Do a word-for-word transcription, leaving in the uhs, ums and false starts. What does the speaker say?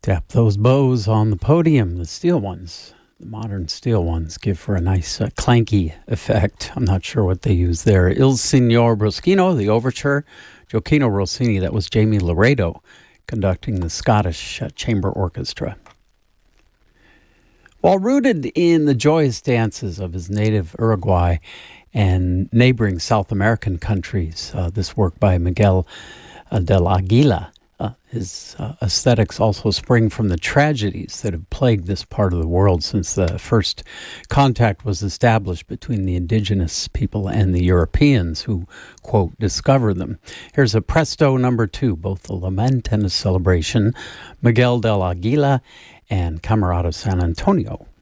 Tap those bows on the podium, the steel ones. The modern steel ones give for a nice uh, clanky effect. I'm not sure what they use there. Il Signor Bruschino, the overture. Gioacchino Rossini, that was Jamie Laredo conducting the Scottish uh, Chamber Orchestra. While rooted in the joyous dances of his native Uruguay and neighboring South American countries, uh, this work by Miguel uh, del Aguila, Uh, his uh, aesthetics also spring from the tragedies that have plagued this part of the world since the first contact was established between the indigenous people and the Europeans who, quote, discovered them. Here's a presto number two, both a lament and a celebration. Miguel del Aguila and Camerata San Antonio.